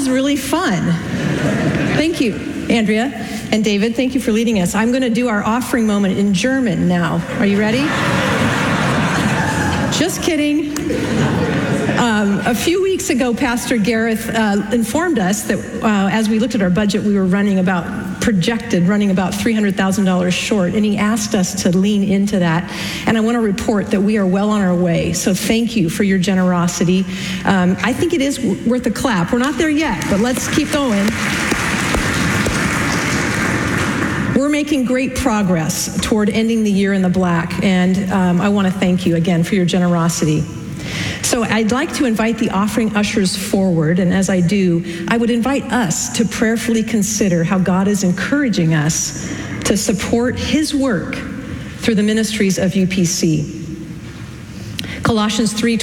was really fun. Thank you, Andrea and David. Thank you for leading us. I'm going to do our offering moment in German now. Are you ready? Just kidding. A few weeks ago, Pastor Gareth informed us that as we looked at our budget, we were running about $300,000 short, and he asked us to lean into that. And I want to report that we are well on our way. So thank you for your generosity. I think it is worth a clap. We're not there yet, but let's keep going. We're making great progress toward ending the year in the black, and I want to thank you again for your generosity. So I'd like to invite the offering ushers forward, and as I do, I would invite us to prayerfully consider how God is encouraging us to support his work through the ministries of UPC. Colossians 3:20